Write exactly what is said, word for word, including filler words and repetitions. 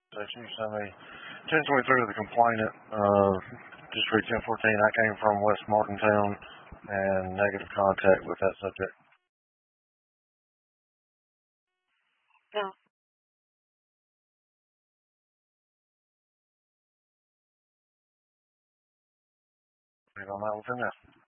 Section, you sent me ten twenty-three to the complainant, uh, District ten fourteen. I came from West Martintown and negative contact with that subject. No. Leave on that within that.